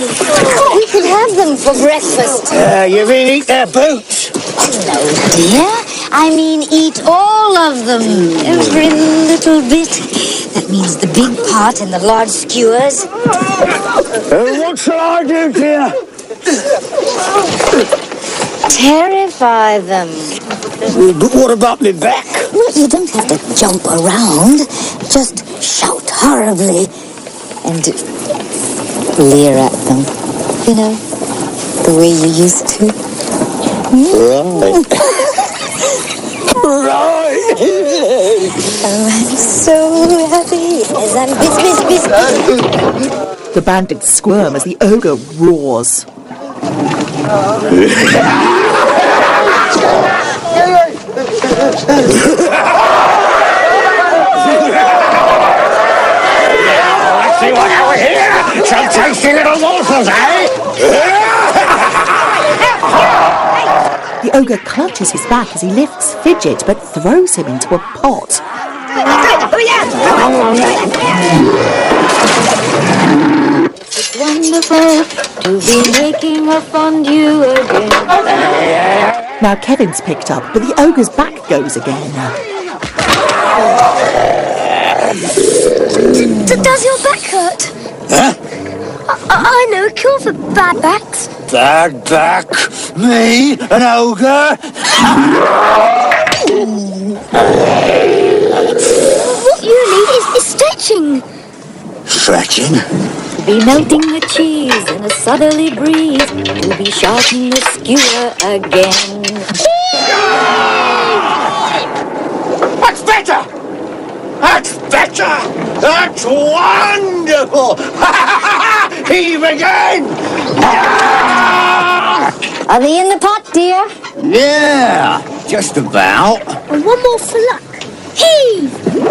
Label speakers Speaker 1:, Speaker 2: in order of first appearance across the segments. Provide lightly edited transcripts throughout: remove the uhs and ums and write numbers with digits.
Speaker 1: We could have them for breakfast.
Speaker 2: You mean eat their boots?
Speaker 1: No, dear. I mean eat all of them. Every little bit. That means the big part and the large skewers.
Speaker 2: What shall I do, dear?
Speaker 1: Terrify them.
Speaker 2: But what about me back?
Speaker 1: Well, you don't have to jump around. Just shout horribly and leer at them. You know, the way you used to.
Speaker 2: Right. Right.
Speaker 1: Oh, I'm so happy as I'm bis.
Speaker 3: The bandits squirm as the ogre roars.
Speaker 2: See what I was here? Some tasty little morsels, eh?
Speaker 3: The ogre clutches his back as he lifts Fidget but throws him into a pot.
Speaker 1: It's wonderful to be making a fondue again.
Speaker 3: Now Kevin's picked up, but the ogre's back goes again.
Speaker 1: Does your back hurt?
Speaker 2: Huh?
Speaker 1: I know a cure for bad backs.
Speaker 2: Bad back? Me? An ogre?
Speaker 1: What you need is stretching.
Speaker 2: Stretching?
Speaker 1: To be melting the cheese in a southerly breeze. To be sharpening the skewer again.
Speaker 2: That's better! That's better! That's wonderful! Heave again!
Speaker 1: Are they in the pot, dear?
Speaker 2: Yeah, just about.
Speaker 1: And one more for luck. Heave!
Speaker 2: 2,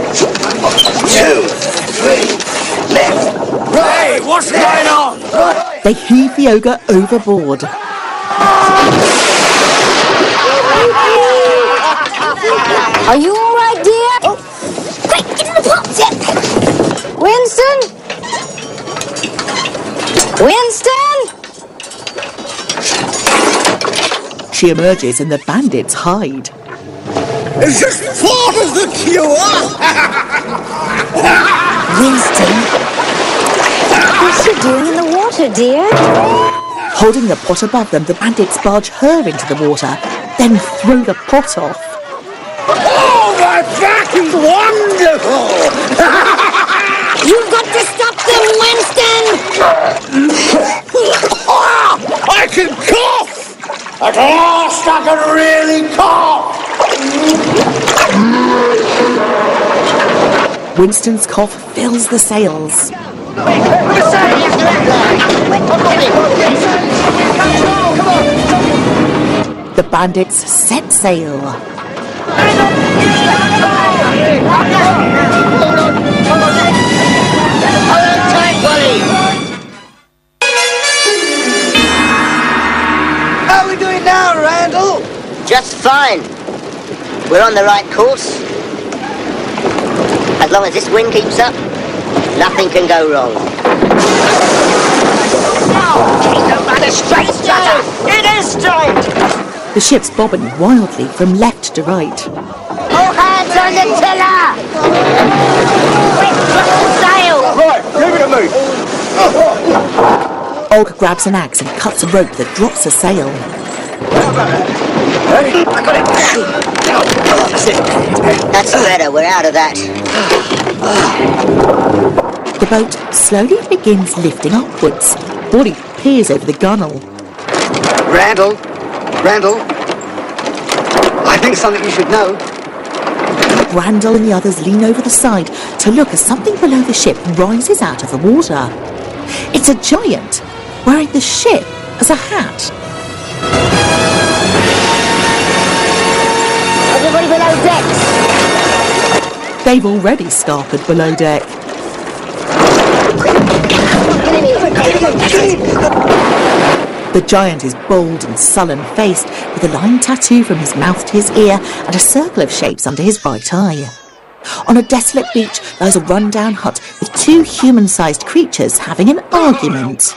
Speaker 2: 3, left, right! What's going on?
Speaker 3: They heave the ogre overboard.
Speaker 1: Are you all right, dear? Oh, quick, get in the pot! Winston? Winston?
Speaker 3: She emerges and the bandits hide.
Speaker 2: Is this part of the cure?
Speaker 1: Winston? What's she doing in the water, dear?
Speaker 3: Holding the pot above them, the bandits barge her into the water, then throw the pot off.
Speaker 2: Oh, my back is wonderful!
Speaker 1: You've got to stop them, Winston!
Speaker 2: I can cough! At last I can really cough!
Speaker 3: Winston's cough fills the sails. The bandits set sail.
Speaker 4: How are we doing now, Randall?
Speaker 5: Just fine. We're on the right course. As long as this wind keeps up, nothing can go wrong.
Speaker 4: Straight, Strutter! It is straight!
Speaker 3: The ship's bobbing wildly from left to right.
Speaker 5: All hands on the tiller! Quick, drop the sail!
Speaker 2: Right, leave it to me.
Speaker 3: Og grabs an axe and cuts a rope that drops a sail.
Speaker 2: Hey, I got it.
Speaker 5: That's better, we're out of that.
Speaker 3: The boat slowly begins lifting upwards. Wally peers over the gunwale.
Speaker 4: Randall, I think something you should know.
Speaker 3: Randall and the others lean over the side to look as something below the ship rises out of the water. It's a giant wearing the ship as a hat.
Speaker 1: Everybody below decks.
Speaker 3: They've already scarpered below deck. The giant is bold and sullen-faced, with a line tattoo from his mouth to his ear and a circle of shapes under his right eye. On a desolate beach lies a run-down hut with two human-sized creatures having an argument.